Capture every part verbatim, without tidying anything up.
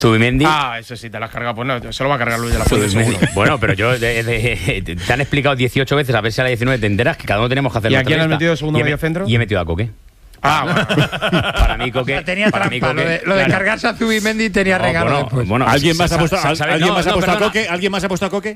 Zubimendi. Ah, ese sí, te lo has cargado. Pues no, se lo va a cargar Luis de la Fuente, seguro. Bueno, pero yo de, de, de, te han explicado dieciocho veces, a ver si a la diecinueve te enteras que cada uno tenemos que hacer. ¿Y a quién has metido de segundo medio centro? Y he metido a Coque. Ah, bueno. Para mí Coque. O sea, tenía para trampa, mí, Coque, lo de, lo de claro. cargarse a Zubimendi tenía No, regalo bueno, después. bueno, ¿Alguien más ha puesto, ¿sabes? ¿alguien No, más ha no, puesto a perdona. Coque? ¿Alguien más ha puesto a Coque?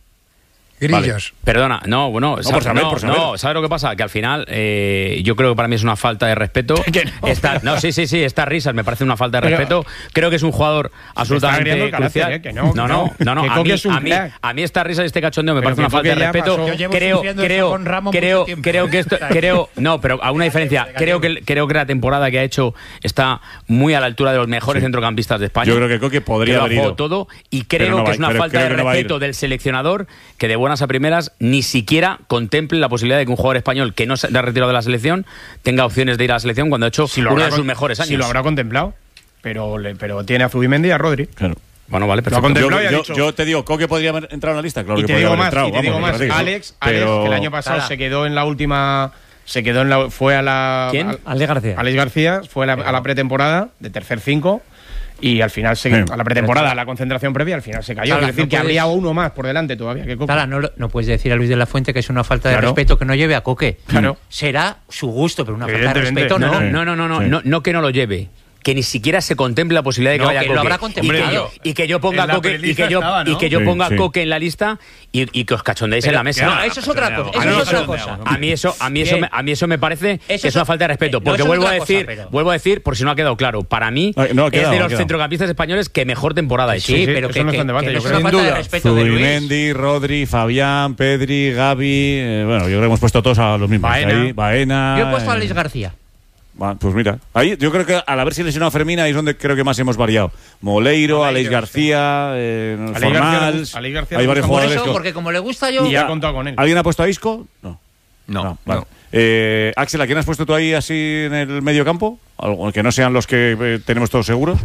Grillos. Perdona, no, bueno, No, ¿sabes, por saber, no, por saber. no, ¿sabes lo que pasa? Que al final eh, yo creo que para mí es una falta de respeto. Que no. Esta, no, sí, sí, sí, estas risas me parece una falta de Pero- respeto. Creo que es un jugador absolutamente agriando el carácter, crucial. eh, que no, no, que no, no, no, que a, Coque mí, es un a, mí, crack. a mí esta risa y este cachondeo me Pero parece una que falta de Coque ya respeto. pasó. Yo llevo Creo, sufriendo esto creo, con Ramos creo, mucho tiempo. creo que esto, creo, no, pero a una diferencia. Creo que, creo que la temporada que ha hecho está muy a la altura de los mejores Sí. centrocampistas de España. Yo creo que Coque podría Que lo ha haber jugado ido. todo y Pero creo no va- que es una pero falta creo de que no va a ir. respeto del seleccionador que de buenas a primeras ni siquiera contemple la posibilidad de que un jugador español que no se ha retirado de la selección tenga opciones de ir a la selección cuando ha hecho Si lo uno habrá de sus con- mejores años. Si lo habrá contemplado. Pero, le, pero tiene a Zubimendi y a Rodri. Claro. Bueno, vale, Lo ha perfecto. contemplado y ha Yo, dicho- yo te digo, ¿Coque podría haber entrado en la lista? Claro y que te podría digo haber más, entrado. y te digo vamos, más. que sí. Alex, Alex, Pero- que el año pasado Clara. se quedó en la última... Se quedó en la... Fue a la... ¿Quién? al- Alex García. Alex García fue a la, a la pretemporada de tercer cinco y al final se, Sí. a la pretemporada, a la concentración previa, al final se cayó. Claro, Quiero decir no que puedes- habría uno más por delante todavía que Coque. Claro, no, lo- no puedes decir a Luis de la Fuente que es una falta de Claro. respeto que no lleve a Coque. Claro. Será su gusto, pero una falta de Evidentemente. respeto no. No, Sí. no, no, no, no, Sí. no, no que no lo lleve. Que ni siquiera se contemple la posibilidad de que No, vaya que Coque. lo habrá y, que contemplado. yo, y que yo ponga En la Coque y prelista que yo, estaba, ¿no? y que yo Sí, ponga sí. Coque en la lista y, y que os cachondéis en la mesa. No, eso es otra cosa. Ah, Eso no, es otra no, cosa. A mí eso, a mí eso, Bien. me, a mí eso me parece Eso que es es una o- falta de respeto. no, Porque eso es vuelvo a otra cosa, decir, pero- vuelvo a decir, por si no ha quedado claro, para mí Ah, no, ha es quedado, de ha los quedado. centrocampistas españoles que mejor temporada ha hecho. Sí, Sí, pero eso que, no que, está en debate, que yo no es creo. una Sin falta de duda. respeto de Luis. Zubimendi, Rodri, Fabián, Pedri, Gavi. eh, bueno, yo creo que hemos puesto todos a los mismos. Baena. Ahí, Baena. Yo he puesto a eh, Alex García. Va, pues mira, ahí yo creo que al haber seleccionado a Fermín ahí es donde creo que más hemos variado. Moleiro, Moleiro, Alex García, eh, Alex Fornals, García- Alex García hay le varios gusta Por jugadores. eso, que- porque como le gusta yo... Y ya ha contado con él. ¿Alguien ha puesto a Isco? No. No, vale. no. Eh, Axel, ¿a quién has puesto tú ahí así en el medio campo? Algo que no sean los que eh, tenemos todos seguros.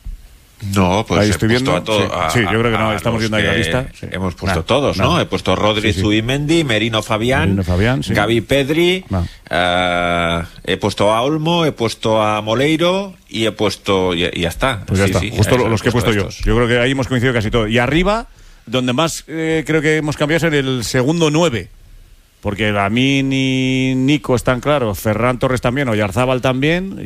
No, pues Ahí he estoy puesto viendo. a todo- Sí, a- sí, yo creo que no, a estamos los viendo ahí la que lista, sí. Hemos puesto Nah, todos, nah. ¿no? He puesto Rodri, Sí, sí. Zubimendi, Merino Fabián, Merino Fabián, sí. Gavi Pedri, Nah. eh, he puesto a Olmo, he puesto a Moleiro y he puesto... Y, y ya está. Pues ya Sí, está, sí, justo eso, los que he puesto yo. estos. Yo creo que ahí hemos coincidido casi todo. Y arriba, donde más eh, creo que hemos cambiado es en el segundo nueve. Porque Lamin y Nico están claros, Ferran Torres también, Oyarzábal también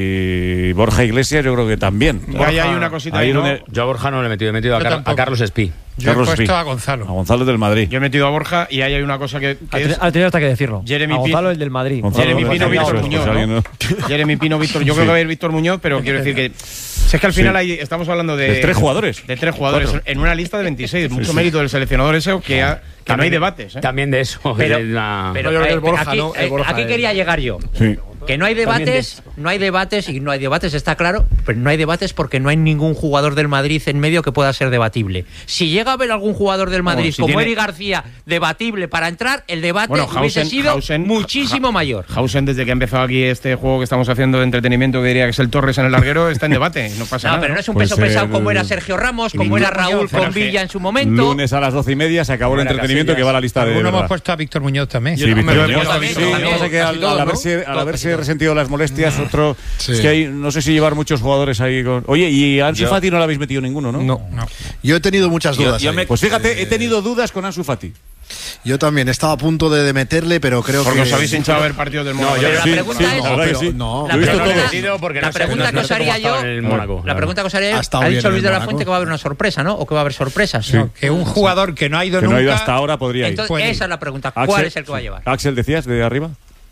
y Borja Iglesias yo creo que también. Y ahí hay una cosita ahí ahí, ¿no? donde- Yo a Borja no le he metido, he metido a, Yo Car- a tampoco. Carlos Espí. Yo he Carlos puesto Pi. a Gonzalo. A Gonzalo del Madrid. Yo he metido a Borja y ahí hay una cosa que, que Al, es al tenido hasta que decirlo. Jeremy a Gonzalo, Pino- el del Madrid. Gonzalo Jeremy del Pino, Madrid, Víctor eso es, Muñoz, pues ¿no? alguien Jeremy Pino, Víctor. Yo creo que va a ir Víctor Muñoz, pero quiero decir que si es que al final Sí. hay, estamos hablando de, De tres jugadores. de tres jugadores Cuatro. en una lista de veintiséis. Mucho sí. mérito del seleccionador ese que, ha- que no hay debates. ¿eh? También de eso. Pero, de la- pero, yo creo que eh, el Borja, aquí, ¿no? El eh, Borja aquí es- quería llegar yo. Sí. Que no hay debates, no hay debates y no hay debates, está claro, pero no hay debates porque no hay ningún jugador del Madrid en medio que pueda ser debatible. Si llega a haber algún jugador del Madrid Bueno, si como tiene- Eri García debatible para entrar, el debate Bueno, hubiese Hausen- sido Hausen- muchísimo mayor. Hausen, desde que ha empezado aquí este juego que estamos haciendo de entretenimiento, que diría que es el Torres en el larguero, está en debate. No pasa No, nada. pero no es un Pues peso pesado el- como era Sergio Ramos, como Ningún era Raúl Muñoz, pero con es que Villa en su momento. Lunes a las doce y media se acabó el Fuera entretenimiento Casillas. que va a la lista de Algunos hemos verdad. puesto a Víctor Muñoz también. Sí, Víctor también, Muñoz. yo también, Sí, yo lo que también. pasa es que Casi al, todos, al ¿no? haberse, al Casi haberse todos. resentido las molestias, otro. Sí. Es que hay, no sé si llevar muchos jugadores ahí con. Oye, y a Ansu Yo- Fati no le habéis metido ninguno, ¿no? No, no. Yo he tenido muchas Yo- dudas. yo ahí. me- Pues fíjate, he tenido dudas con Ansu Fati. Yo también estaba a punto de, de meterle, pero creo Porque que. os habéis hinchado a ver partidos del Mónaco. Pero la Sí, pregunta sí, es- la verdad que pero sí. no, La Yo he visto pregunta- todo. porque la no sé- pregunta no que os sé cómo haría ha estado yo- en el Mónaco, La pregunta que os haría Ha yo, estado ha bien dicho en Luis el de la Mónaco. Fuente que va a haber una sorpresa, ¿no? O que va a haber sorpresas. No, que un jugador que no ha ido Que no nunca. ha ido hasta ahora podría ir. Entonces, Puede ir. esa es la pregunta. Axel- ¿Cuál es el que va a llevar? Axel, decías de arriba.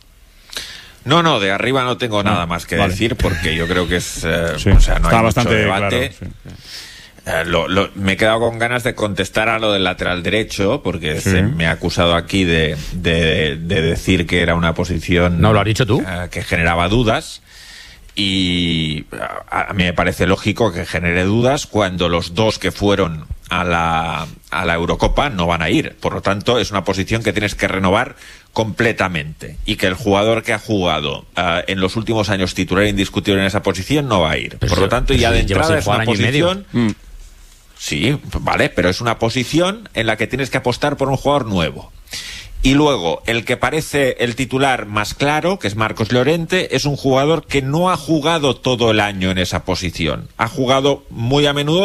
No, no, de arriba no tengo nada más que vale. decir porque yo creo que es... eh, Sí, o sea, no está hay bastante mucho debate. claro. sí. Eh, lo- lo- me he quedado con ganas de contestar a lo del lateral derecho porque Sí. se me ha acusado aquí de, de- de decir que era una posición No, lo has dicho tú. eh, que generaba dudas y a, a mí me parece lógico que genere dudas cuando los dos que fueron a la, a la Eurocopa no van a ir. Por lo tanto, es una posición que tienes que renovar completamente y que el jugador que ha jugado eh, en los últimos años titular indiscutible en esa posición no va a ir. Pero Por si- lo tanto, pero ya si de llevas entrada sin es jugar una año y medio. posición... Sí, vale, pero es una posición en la que tienes que apostar por un jugador nuevo. Y luego, el que parece el titular más claro, que es Marcos Llorente, es un jugador que no ha jugado todo el año en esa posición. Ha jugado muy a menudo